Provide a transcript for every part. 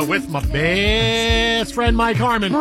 With my best friend, Mike Harmon.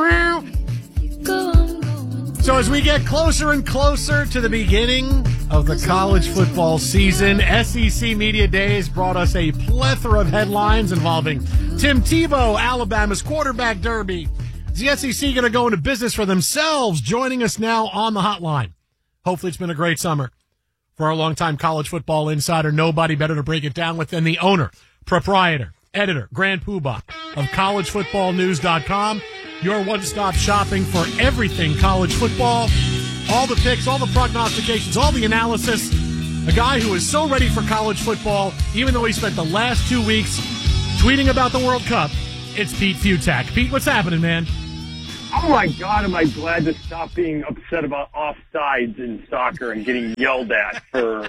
So as we get closer and closer to the beginning of the college football season, SEC Media Days brought us a plethora of headlines involving Tim Tebow, Alabama's quarterback derby. Is the SEC going to go into business for themselves? Joining us now on the hotline. Hopefully it's been a great summer for our longtime college football insider. Nobody better to break it down with than the owner, proprietor, editor, grand poobah of collegefootballnews.com. Your one-stop shopping for everything college football. All the picks, all the prognostications, all the analysis. A guy who is so ready for college football, even though he spent the last 2 weeks tweeting about the World Cup. It's Pete Fiutak. Pete, what's happening, man? Oh, my God, am I glad to stop being upset about offsides in soccer and getting yelled at for,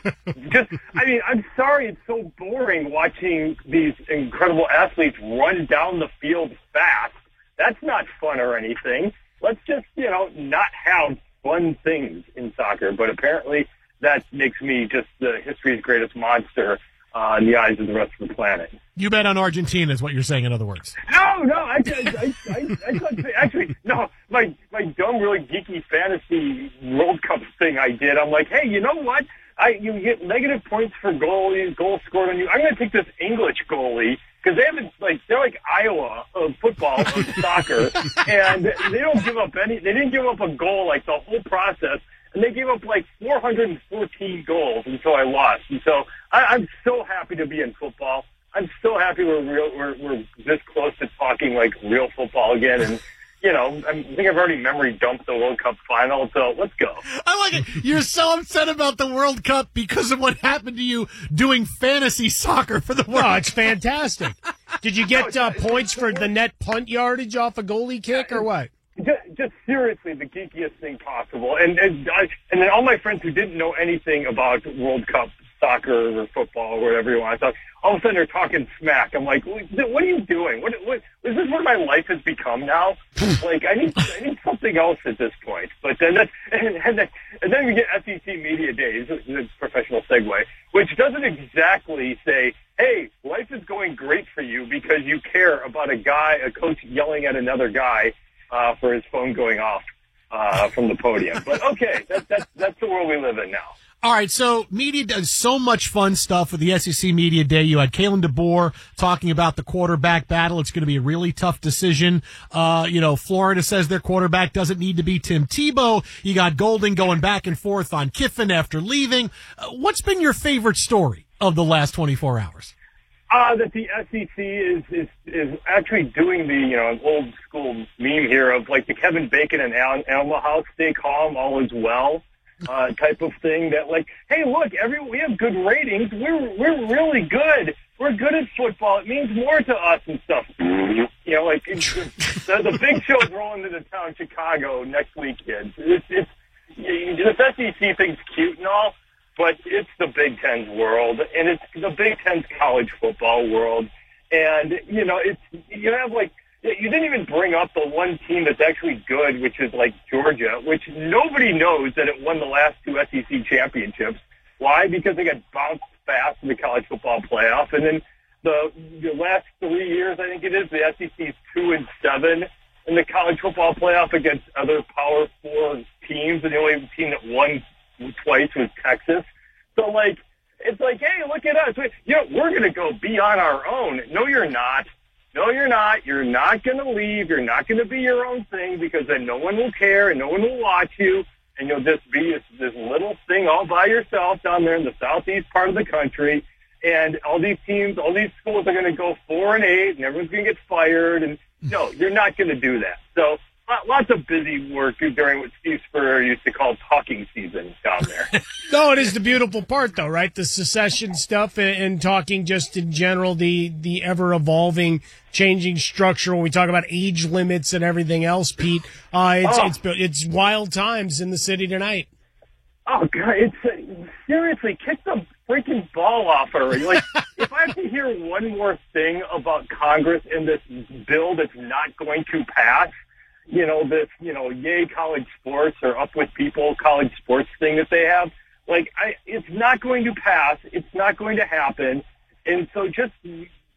I'm sorry it's so boring watching these incredible athletes run down the field fast. That's not fun or anything. Let's just, not have fun things in soccer. But apparently that makes me just the history's greatest monster in the eyes of the rest of the planet. You bet on Argentina is what you're saying, in other words. No, I thought, actually, no, my dumb, really geeky fantasy World Cup thing I did, I'm like, hey, you know what? You get negative points for goals scored on you. I'm going to take this English goalie, because they're like Iowa of football, of soccer, and they don't give up they didn't give up a goal like the whole process. And they gave up 414 goals until I lost. And so I'm so happy to be in football. I'm so happy we're this close to talking real football again. And I think I've already memory dumped the World Cup final. So let's go. I like it. You're so upset about the World Cup because of what happened to you doing fantasy soccer for the World Cup. Oh, it's fantastic. Did you get points for the net punt yardage off a goalie kick or what? Just seriously, the geekiest thing possible. And then all my friends who didn't know anything about World Cup soccer or football or whatever you want, I thought, all of a sudden they're talking smack. I'm like, what are you doing? What is this what my life has become now? I need something else at this point. But then and then we get SEC Media Days, a professional segue, which doesn't exactly say, hey, life is going great for you because you care about a coach yelling at another guy for his phone going off from the podium. But okay, that's the world we live in now. All right, so media does so much fun stuff with the SEC Media Day. You had Kalen DeBoer talking about the quarterback battle. It's going to be a really tough decision. Florida says their quarterback doesn't need to be Tim Tebow. You got Golden going back and forth on Kiffin after leaving. What's been your favorite story of the last 24 hours? That the SEC is actually doing the old school meme here of the Kevin Bacon and Animal House, stay calm, all is well type of thing. That hey, look, we have good ratings. We're really good. We're good at football. It means more to us and stuff. The big show's rolling into town, Chicago next week, kids. It's this SEC thing's cute and all. But it's the Big Ten's world, and it's the Big Ten's college football world. And, you didn't even bring up the one team that's actually good, which is Georgia, which nobody knows that it won the last two SEC championships. Why? Because they got bounced fast in the college football playoff. And then the last 3 years, I think it is, the SEC's 2-7 in the college football playoff against other Power 4 teams, and the only team that won twice was Texas. So it's hey, look at us. We're going to go be on our own. No, you're not. No, you're not. You're not going to leave. You're not going to be your own thing, because then no one will care and no one will watch you, and you'll just be this little thing all by yourself down there in the southeast part of the country. And all these teams, all these schools are going to go 4-8, and everyone's going to get fired. And no, you're not going to do that. So lots of busy work during what Steve Spurrier used to call talking season down there. No, it is the beautiful part, though, right? The secession stuff and talking just in general, the ever-evolving, changing structure. When we talk about age limits and everything else, Pete, it's wild times in the city tonight. Oh, God, seriously, kick the freaking ball off already. If I have to hear one more thing about Congress in this bill that's not going to pass, yay college sports or up with people college sports thing that they have, it's not going to pass. It's not going to happen. And so just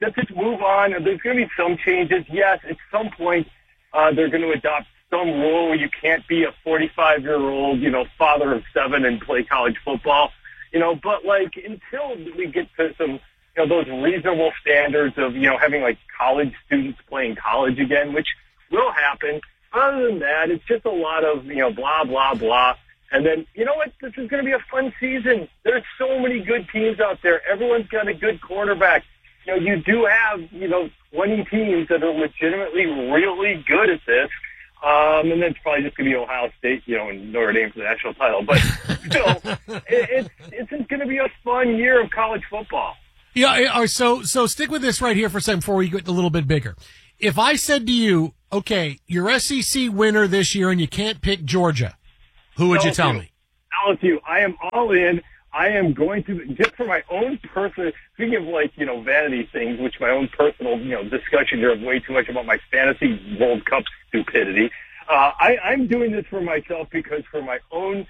let's just move on. There's going to be some changes. Yes, at some point they're going to adopt some rule where you can't be a 45-year-old, father of 7 and play college football, but like until we get to some, those reasonable standards of, having like college students playing college again, which will happen. Other than that, it's just a lot of, blah, blah, blah. And then, you know what? This is going to be a fun season. There's so many good teams out there. Everyone's got a good quarterback. You do have, 20 teams that are legitimately really good at this. And then it's probably just going to be Ohio State, and Notre Dame for the national title. But still, it's going to be a fun year of college football. Yeah. So stick with this right here for a second before we get a little bit bigger. If I said to you, okay, you're SEC winner this year and you can't pick Georgia, who would you tell me? LSU. I am all in. I am going to, just for my own personal, speaking of vanity things, which my own personal, discussion here of way too much about my fantasy World Cup stupidity. I'm doing this for myself because for my own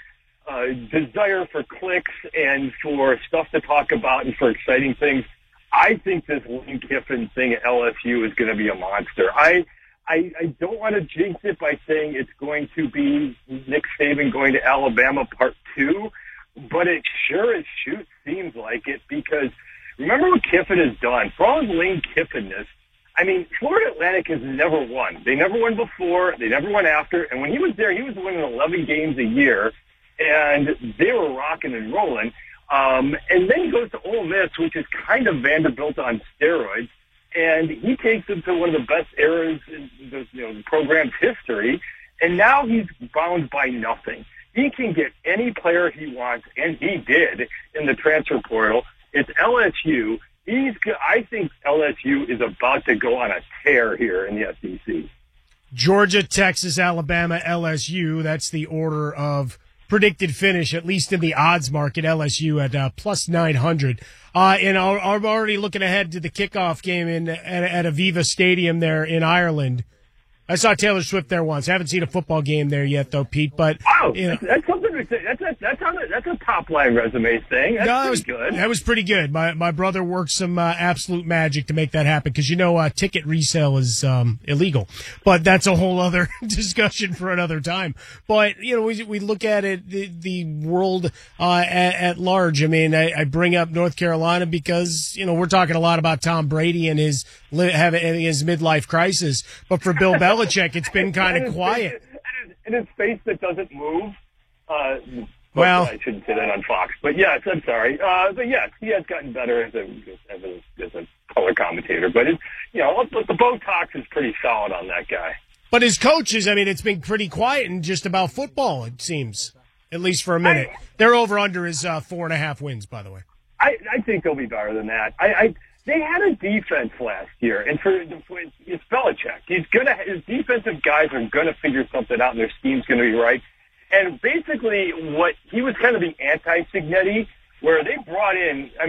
desire for clicks and for stuff to talk about and for exciting things, I think this Lane Kiffin thing at LSU is going to be a monster. I don't want to jinx it by saying it's going to be Nick Saban going to Alabama Part 2, but it sure as shoot seems like it because remember what Kiffin has done. For all his Lane Kiffin-ness, Florida Atlantic has never won. They never won before. They never won after. And when he was there, he was winning 11 games a year, and they were rocking and rolling. And then he goes to Ole Miss, which is kind of Vanderbilt on steroids. And he takes them to one of the best eras in the program's history, and now he's bound by nothing. He can get any player he wants, and he did in the transfer portal. It's LSU. I think LSU is about to go on a tear here in the SEC. Georgia, Texas, Alabama, LSU. That's the order of predicted finish, at least in the odds market. LSU at plus 900. And I'm already looking ahead to the kickoff game at Aviva Stadium there in Ireland. I saw Taylor Swift there once. I haven't seen a football game there yet, though, Pete. But wow, that's something to say. That's a top line resume thing. That's pretty good. That was pretty good. My brother worked some absolute magic to make that happen because ticket resale is illegal. But that's a whole other discussion for another time. But we look at it the world at large. I bring up North Carolina because we're talking a lot about Tom Brady and his midlife crisis. But for Bill Belichick, it's been kind of quiet. And his face that doesn't move. Well, I shouldn't say that on Fox, but yes, I'm sorry. But yes, he has gotten better as a color commentator. But the Botox is pretty solid on that guy. But his coaches, it's been pretty quiet and just about football. It seems, at least for a minute. Their over under is 4.5 wins. By the way, I think they'll be better than that. They had a defense last year, and it's Belichick. His defensive guys are gonna figure something out, and their scheme's gonna be right. And basically, he was kind of the anti-Signetti, where they brought in. I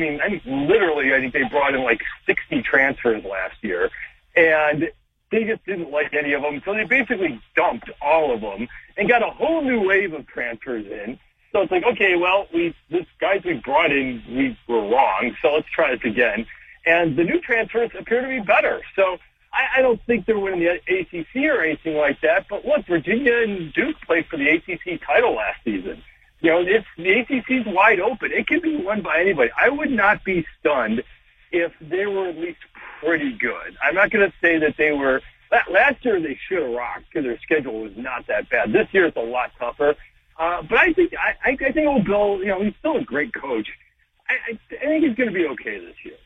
think they brought in like 60 transfers last year, and they just didn't like any of them, so they basically dumped all of them and got a whole new wave of transfers in. So it's like, okay, well, these guys we brought in, we were wrong, so let's try this again. And the new transfers appear to be better. So I don't think they're winning the ACC or anything like that. But look, Virginia and Duke played for the ACC title last season. The ACC's wide open. It can be won by anybody. I would not be stunned if they were at least pretty good. I'm not going to say that they were. Last year they should have rocked because their schedule was not that bad. This year it's a lot tougher. But I think old Bill, he's still a great coach. I think he's going to be okay this year.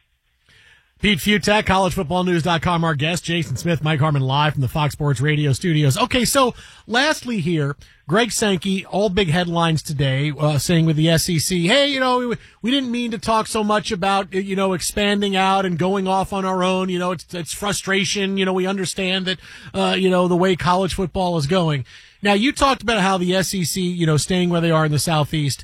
Pete Fiutak, collegefootballnews.com, our guest. Jason Smith, Mike Harmon, live from the Fox Sports Radio studios. Okay, so lastly here, Greg Sankey, all big headlines today, saying with the SEC, hey, we didn't mean to talk so much about, expanding out and going off on our own. It's frustration. We understand that, the way college football is going. Now, you talked about how the SEC, staying where they are in the Southeast.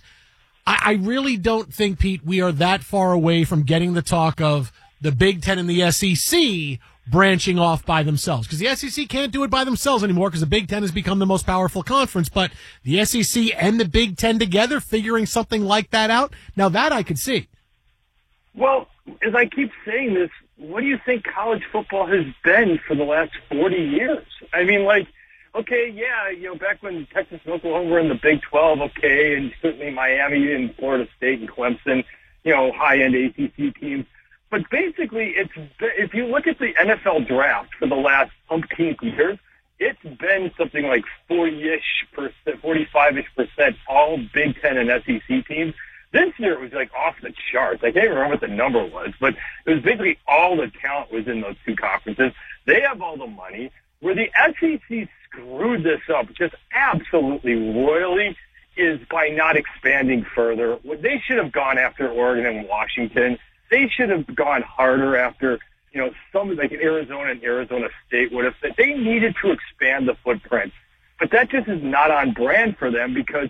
I really don't think, Pete, we are that far away from getting the talk of the Big Ten and the SEC branching off by themselves. Because the SEC can't do it by themselves anymore because the Big Ten has become the most powerful conference. But the SEC and the Big Ten together figuring something like that out, now that I could see. Well, as I keep saying this, what do you think college football has been for the last 40 years? I mean, like, okay, yeah, back when Texas and Oklahoma were in the Big 12, okay, and certainly Miami and Florida State and Clemson, high-end ACC teams. But basically, if you look at the NFL draft for the last umpteen years, it's been something like 40-ish%, 45-ish% all Big Ten and SEC teams. This year it was like off the charts. I can't remember what the number was, but it was basically all the talent was in those two conferences. They have all the money. Where the SEC screwed this up just absolutely royally is by not expanding further. They should have gone after Oregon and Washington. They should have gone harder after, some like Arizona and Arizona State would have said. They needed to expand the footprint. But that just is not on brand for them because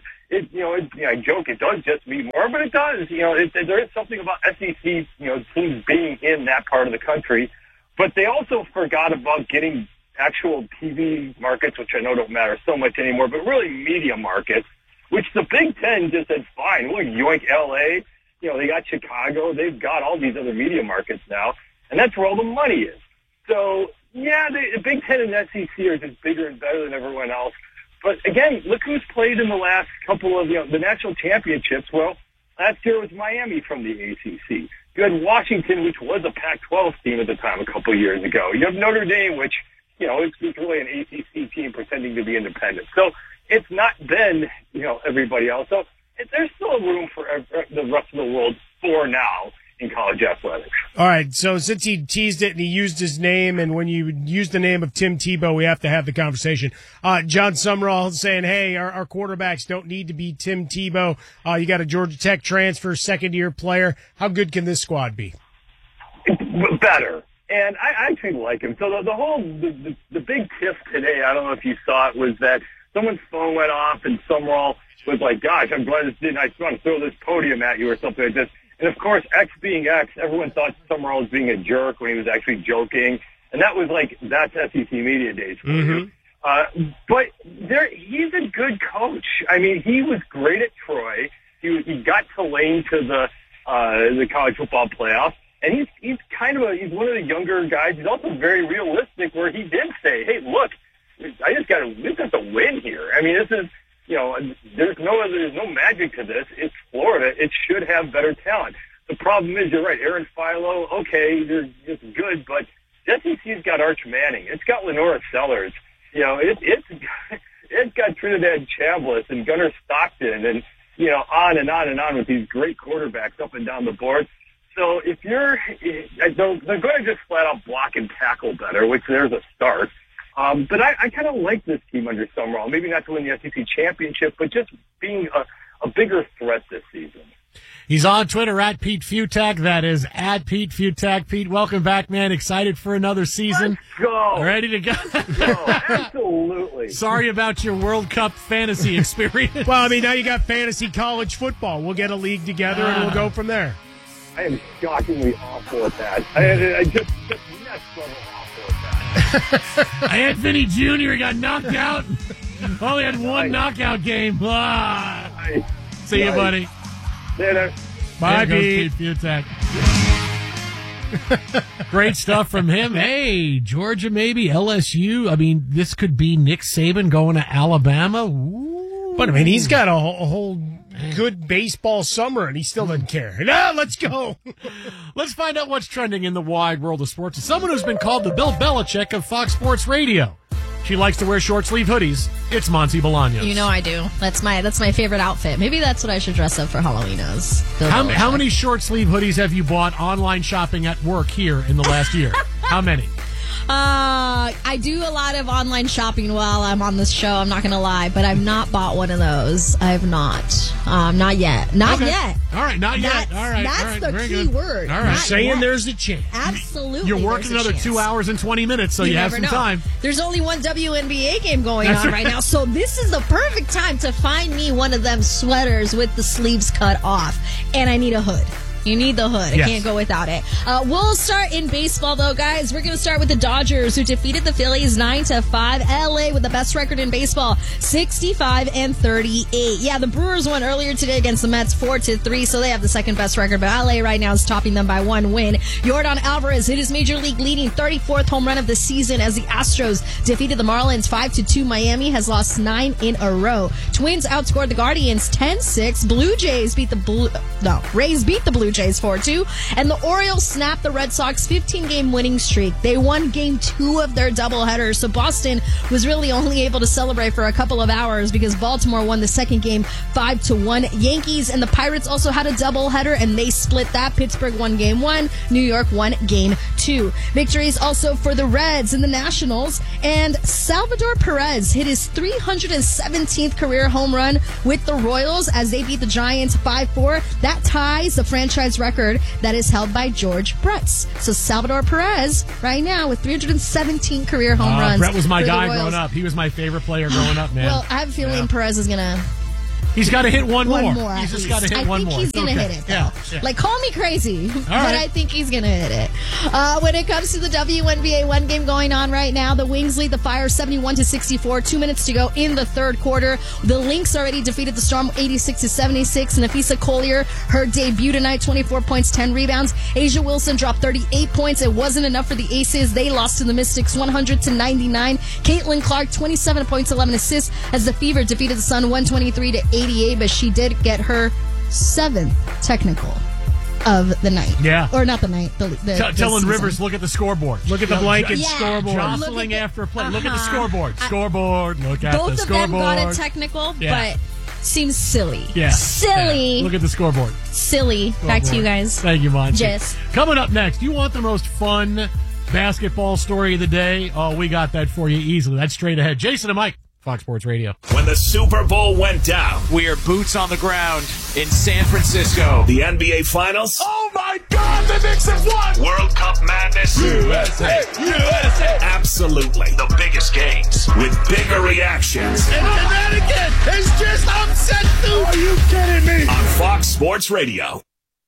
I joke it does just mean more, but it does. There is something about SEC, teams being in that part of the country. But they also forgot about getting actual TV markets, which I know don't matter so much anymore, but really media markets, which the Big Ten just said, fine, we'll yoink LA. They got Chicago. They've got all these other media markets now, and that's where all the money is. So, yeah, the Big Ten and SEC are just bigger and better than everyone else. But, again, look who's played in the last couple of, the national championships. Well, last year was Miami from the ACC. You had Washington, which was a Pac-12 team at the time a couple of years ago. You have Notre Dame, which, it's really an ACC team pretending to be independent. So it's not been, everybody else. So there's still room for the rest of the world for now in college athletics. All right, so since he teased it and he used his name, and when you use the name of Tim Tebow, we have to have the conversation. John Summerall saying, hey, our quarterbacks don't need to be Tim Tebow. You got a Georgia Tech transfer, second-year player. How good can this squad be? Better. And I actually like him. So the big tiff today, I don't know if you saw it, was that someone's phone went off and Summerall was like, gosh, I'm glad this didn't. I just want to throw this podium at you or something like this. And, of course, X being X, everyone thought Summerall was being a jerk when he was actually joking. And that was like, that's SEC media days for you. But he's a good coach. I mean, he was great at Troy. He got Tulane to the college football playoff. And he's kind of he's one of the younger guys. He's also very realistic where he did say, hey, look, we just have to win here. I mean, this is, there's no magic to this. It's Florida. It should have better talent. The problem is, you're right, Aaron Philo, okay, it's good, but SEC's got Arch Manning. It's got Lenora Sellers. It's got Trinidad Chambliss and Gunnar Stockton and, on and on and on with these great quarterbacks up and down the board. So if they're going to just flat out block and tackle better, which there's a start. But I kind of like this team under Summerall. Maybe not to win the SEC championship, but just being a bigger threat this season. He's on Twitter at Pete Futak. That is at Pete Futak. Pete, welcome back, man. Excited for another season. Let's go. Ready to go. Absolutely. Sorry about your World Cup fantasy experience. Well, I mean, now you got fantasy college football. We'll get a league together and we'll go from there. I am shockingly awful at that. I just next level awful at that. Anthony Jr. got knocked out. Only had one knockout game. See you, buddy. Later. Bye, Pete Futak. Great stuff from him. Hey, Georgia, maybe LSU. I mean, this could be Nick Saban going to Alabama. Ooh. But I mean, he's got a whole good baseball summer, and he still doesn't care. No, let's go. Let's find out what's trending in the wide world of sports. Someone who's been called the Bill Belichick of Fox Sports Radio. She likes to wear short-sleeve hoodies. It's Monty Bolaños. You know I do. That's my favorite outfit. Maybe that's what I should dress up for Halloween as. How many short-sleeve hoodies have you bought online shopping at work here in the last year? How many? I do a lot of online shopping while I'm on this show. I'm not going to lie, but I've not bought one of those. I have not. Not yet. Not yet. All right, not yet. All right. That's the very key good. word. All right. I'm saying there's a chance. Absolutely. You're working another 2 hours and 20 minutes, so you have some time. There's only one WNBA game going on right now, so this is the perfect time to find me one of them sweaters with the sleeves cut off, and I need a hood. You need the hood. Yes. I can't go without it. We'll start in baseball, though, guys. We're going to start with the Dodgers, who defeated the Phillies 9-5. LA with the best record in baseball, 65-38. Yeah, the Brewers won earlier today against the Mets 4-3, so they have the second best record. But LA right now is topping them by 1 win. Yordan Alvarez hit his major league leading 34th home run of the season as the Astros defeated the Marlins 5-2. Miami has lost 9 in a row. Twins outscored the Guardians 10-6. Rays beat the Blue Jays 4-2. And the Orioles snapped the Red Sox 15-game winning streak. They won game 2 of their doubleheader. So Boston was really only able to celebrate for a couple of hours because Baltimore won the second game 5-1. Yankees and the Pirates also had a doubleheader, and they split that. Pittsburgh won game 1. New York won game 2. Victories also for the Reds and the Nationals. And Salvador Perez hit his 317th career home run with the Royals as they beat the Giants 5-4. That ties the franchise record that is held by George Brett's. So Salvador Perez right now with 317 career home runs. Brett was my for the guy Royals. growing up. He was my favorite player growing up, man. Well, I have a feeling Perez is going to... He's got to hit one more. He's just got to hit one more. I think he's going to hit it, though. Yeah. Like, call me crazy, but right. I think he's going to hit it. When it comes to the WNBA, one game going on right now. The Wings lead the Fire 71-64. 2 minutes to go in the third quarter. The Lynx already defeated the Storm 86-76. Nafisa Collier, her debut tonight, 24 points, 10 rebounds. Asia Wilson dropped 38 points. It wasn't enough for the Aces. They lost to the Mystics 100-99. Caitlin Clark, 27 points, 11 assists as the Fever defeated the Sun 123-88, but she did get her 7th technical of the night. Yeah. Or not the night. The Telling season. Rivers, look at the scoreboard. Look at the blanket Yeah. scoreboard. Jostling after a play. Look at the Uh-huh. scoreboard. Scoreboard. Look at Both the of them scoreboard. got a technical, Yeah. but seems silly. Yeah. Silly. Yeah. Look at the scoreboard. Silly. Back to you guys. Thank you, Monty. Yes. Coming up next, you want the most fun basketball story of the day? Oh, we got that for you easily. That's straight ahead. Jason and Mike, Fox Sports Radio. When the Super Bowl went down, We are boots on the ground in San Francisco. the NBA Finals, Oh my God, the Knicks have won! World Cup madness, USA! USA! absolutely the biggest games with bigger reactions And Connecticut has just upset the... Are you kidding me? on Fox Sports Radio.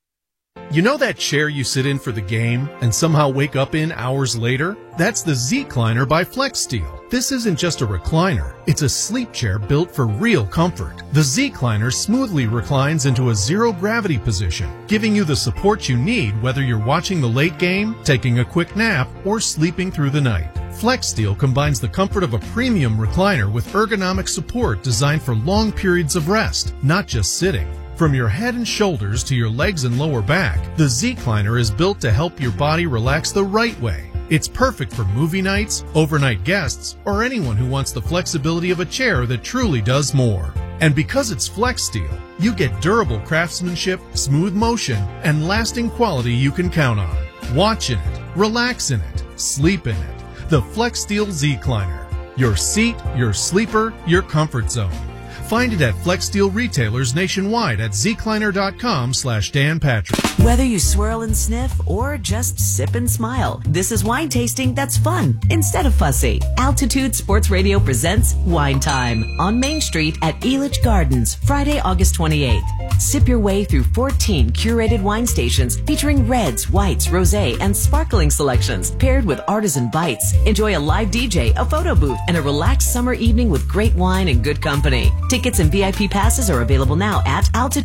You know that chair you sit in for the game and somehow wake up in hours later? That's the Z-Cliner by FlexSteel. This isn't just a recliner. It's a sleep chair built for real comfort. The Z-Cliner smoothly reclines into a zero-gravity position, giving you the support you need whether you're watching the late game, taking a quick nap, or sleeping through the night. FlexSteel combines the comfort of a premium recliner with ergonomic support designed for long periods of rest, not just sitting. From your head and shoulders to your legs and lower back, the Z-Cliner is built to help your body relax the right way. It's perfect for movie nights, overnight guests, or anyone who wants the flexibility of a chair that truly does more. And because it's FlexSteel, you get durable craftsmanship, smooth motion, and lasting quality you can count on. Watch in it, relax in it, sleep in it. The FlexSteel Z-Cliner. Your seat, your sleeper, your comfort zone. Find it at FlexSteel retailers nationwide at zcliner.com/Dan Patrick. Whether you swirl and sniff or just sip and smile, this is wine tasting that's fun instead of fussy. Altitude Sports Radio presents Wine Time on Main Street at Elitch Gardens, Friday, August 28th. Sip your way through 14 curated wine stations featuring reds, whites, rosé, and sparkling selections paired with artisan bites. Enjoy a live DJ, a photo booth, and a relaxed summer evening with great wine and good company. Tickets and VIP passes are available now at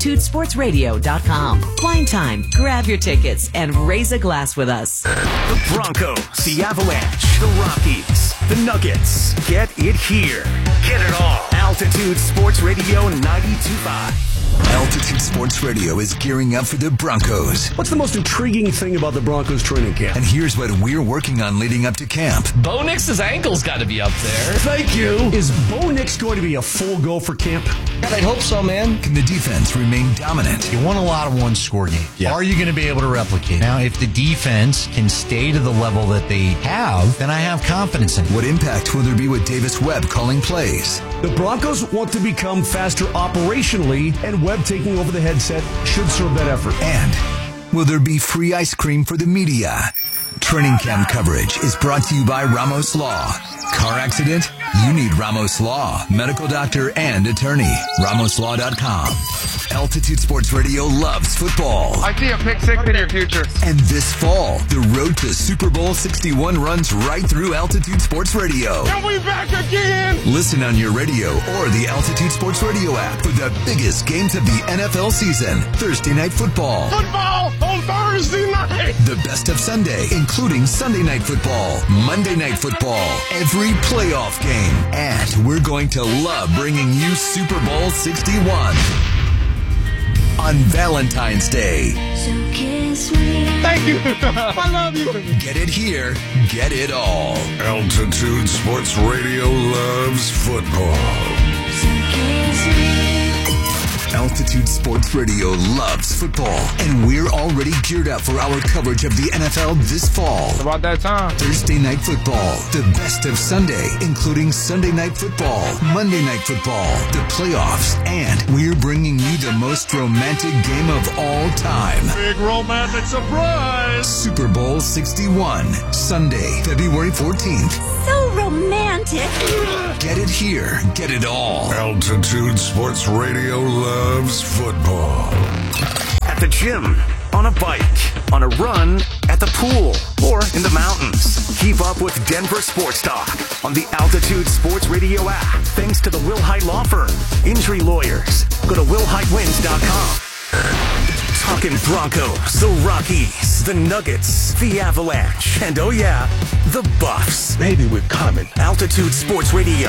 altitudesportsradio.com. Wine Time. Grab your tickets and raise a glass with us. The Broncos, the Avalanche, the Rockies, the Nuggets. Get it here. Get it all. Altitude Sports Radio 92.5. Altitude Sports Radio is gearing up for the Broncos. What's the most intriguing thing about the Broncos training camp? And here's what we're working on leading up to camp. Bo Nix's ankle's got to be up there. Thank you. Is Bo Nix going to be a full go for camp? God, I'd hope so, man. Can the defense remain dominant? You won a lot of one-score games. Yeah. Are you going to be able to replicate? Now, if the defense can stay to the level that they have, then I have confidence in it. What impact will there be with Davis Webb calling plays? The Broncos want to become faster operationally, and Webb taking over the headset should serve that effort. And will there be free ice cream for the media? Training camp coverage is brought to you by Ramos Law. Car accident? You need Ramos Law. Medical doctor and attorney. RamosLaw.com. Altitude Sports Radio loves football. I see a pick six in your future. And this fall, the road to Super Bowl 61 runs right through Altitude Sports Radio. And we back again! Listen on your radio or the Altitude Sports Radio app for the biggest games of the NFL season. Thursday Night Football. Football on Thursday night! The best of Sunday, including Sunday Night Football, Monday Night Football, every playoff game. And we're going to love bringing you Super Bowl 61 on Valentine's Day. So kiss me. Thank you. I love you. Get it here, get it all. Altitude Sports Radio loves football. So kiss me. Altitude Sports Radio loves football, and we're already geared up for our coverage of the NFL this fall. It's about that time. Thursday Night Football, the best of Sunday, including Sunday Night Football, Monday Night Football, the playoffs, and we're bringing you the most romantic game of all time. Big romantic surprise! Super Bowl 61, Sunday, February 14th. So romantic. Get it here, get it all. Altitude Sports Radio loves football. At the gym, on a bike, on a run, at the pool, or in the mountains. Keep up with Denver Sports Talk on the Altitude Sports Radio app. Thanks to the Will Hite Law Firm. Injury lawyers. Go to willhitewins.com. Talking Broncos, the Rockies, the Nuggets, the Avalanche, and oh yeah, the Buffs. Baby, we're coming. Altitude Sports Radio,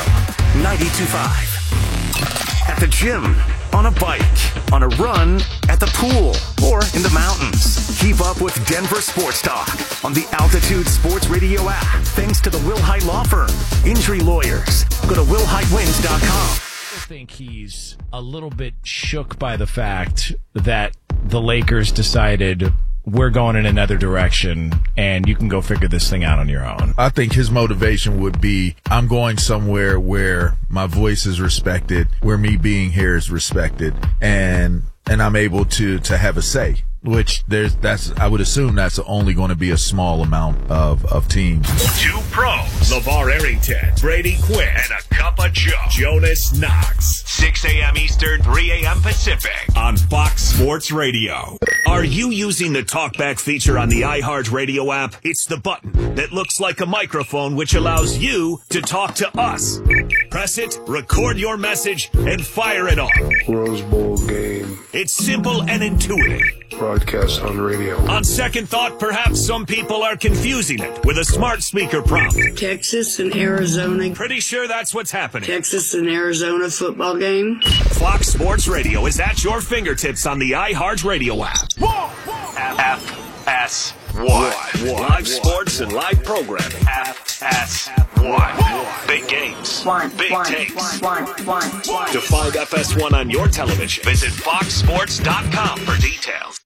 92.5. At the gym, on a bike, on a run, at the pool, or in the mountains. Keep up with Denver Sports Talk on the Altitude Sports Radio app. Thanks to the Will Hite Law Firm. Injury lawyers. Go to willhitewins.com. I think he's a little bit shook by the fact that the Lakers decided we're going in another direction and you can go figure this thing out on your own. I think his motivation would be, I'm going somewhere where my voice is respected, where me being here is respected, and I'm able to have a say. Which I would assume that's only going to be a small amount of teams. Two pros, LeVar Arrington, Brady Quinn, and a cup of Joe, Jonas Knox. 6 a.m. Eastern, 3 a.m. Pacific on Fox Sports Radio. Are you using the TalkBack feature on the iHeartRadio app? It's the button that looks like a microphone which allows you to talk to us. Press it, record your message, and fire it off. Rose Bowl game. It's simple and intuitive. Broadcast on radio. On second thought, perhaps some people are confusing it with a smart speaker prompt. Texas and Arizona. Pretty sure that's what's happening. Texas and Arizona football game. Fox Sports Radio is at your fingertips on the iHeartRadio app. FS1. Live sports and live programming. FS1. Big games. Big takes. To find FS1 on your television, visit foxsports.com for details.